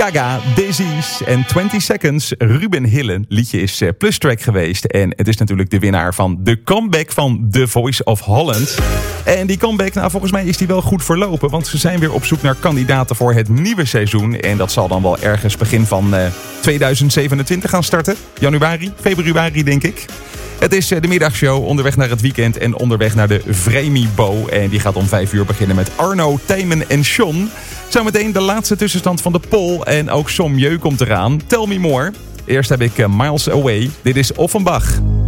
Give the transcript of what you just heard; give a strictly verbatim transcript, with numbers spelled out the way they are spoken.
Gaga, Disease en twintig seconds. Ruben Hillen, liedje is plustrack geweest. En het is natuurlijk de winnaar van de comeback van The Voice of Holland. En die comeback, nou volgens mij is die wel goed verlopen. Want ze zijn weer op zoek naar kandidaten voor het nieuwe seizoen. En dat zal dan wel ergens begin van uh, tweeduizend zevenentwintig gaan starten. Januari, februari denk ik. Het is de middagshow, onderweg naar het weekend en onderweg naar de Vremibo. En die gaat om vijf uur beginnen met Arno, Tijmen en Sean. Zometeen de laatste tussenstand van de poll en ook Sommieu komt eraan. Tell me more. Eerst heb ik Miles Away. Dit is Offenbach.